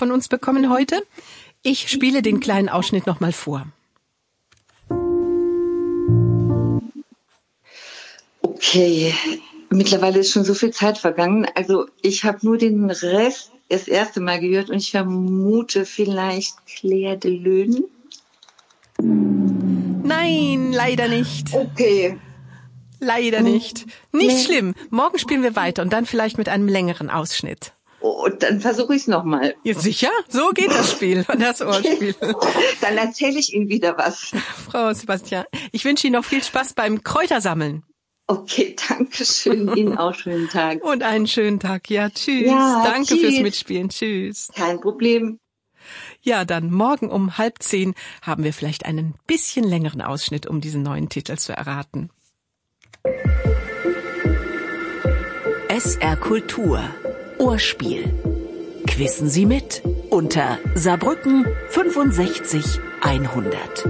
von uns bekommen heute. Ich spiele den kleinen Ausschnitt nochmal vor. Okay, mittlerweile ist schon so viel Zeit vergangen. Also ich habe nur den Rest das erste Mal gehört und ich vermute vielleicht Claire de Lune. Nein, leider nicht. Okay. Leider nicht. Nicht schlimm. Morgen spielen wir weiter und dann vielleicht mit einem längeren Ausschnitt. Oh, dann versuche ich es nochmal. Ja, sicher? So geht das Spiel, das Ohrspiel. Dann erzähle ich Ihnen wieder was. Frau Sebastian, ich wünsche Ihnen noch viel Spaß beim Kräutersammeln. Okay, danke schön. Ihnen auch schönen Tag. Und einen schönen Tag. Ja, tschüss. Ja, danke tschüss. fürs Mitspielen. Tschüss. Kein Problem. Ja, dann morgen um 9:30 haben wir vielleicht einen bisschen längeren Ausschnitt, um diesen neuen Titel zu erraten. SR Kultur. Ohrspiel. Quissen Sie mit unter Saarbrücken 65 100.